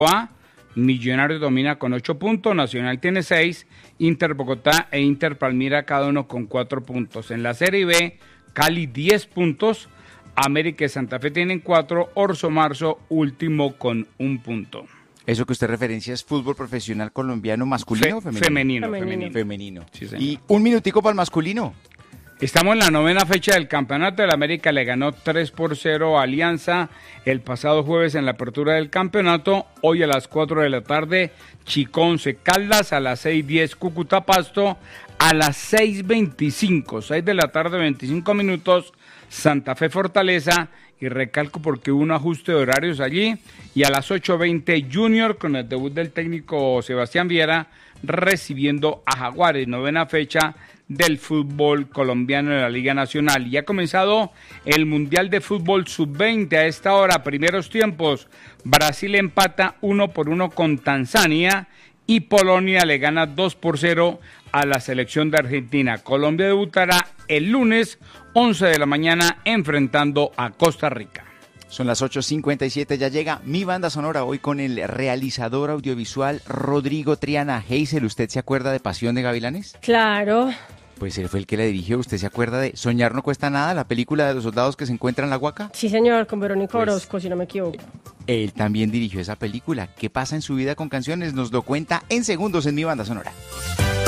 A. Millonarios domina con 8 puntos, Nacional tiene 6, Inter Bogotá e Inter Palmira cada uno con 4 puntos. En la Serie B, Cali 10 puntos, América y Santa Fe tienen 4, Orso Marzo último con 1 punto. ¿Eso que usted referencia es fútbol profesional colombiano masculino o femenino? Femenino. Sí, y un minutico para el masculino. Estamos en la 9ª fecha del campeonato. El América le ganó 3-0 a Alianza el pasado jueves en la apertura del campeonato. Hoy a las 4 de la tarde, Chico Once Caldas, a las 6:10 Cúcuta Pasto, a las 6:25, 6 de la tarde, 25 minutos, Santa Fe Fortaleza, y recalco porque hubo un ajuste de horarios allí, y a las 8:20 Junior con el debut del técnico Sebastián Viera recibiendo a Jaguares, 9ª fecha del fútbol colombiano en la Liga Nacional. Y ha comenzado el Mundial de Fútbol Sub-20 a esta hora, primeros tiempos. Brasil empata 1-1 con Tanzania y Polonia le gana 2-0 a la selección de Argentina. Colombia debutará el lunes 11 de la mañana enfrentando a Costa Rica. Son las 8:57, ya llega mi banda sonora hoy con el realizador audiovisual Rodrigo Triana. Hazel, ¿usted se acuerda de Pasión de Gavilanes? Claro. Pues él fue el que la dirigió. ¿Usted se acuerda de Soñar no cuesta nada, la película de los soldados que se encuentran en la Huaca? Sí, señor, con Verónica Orozco, si no me equivoco. Él también dirigió esa película. ¿Qué pasa en su vida con canciones? Nos lo cuenta en segundos en mi banda sonora.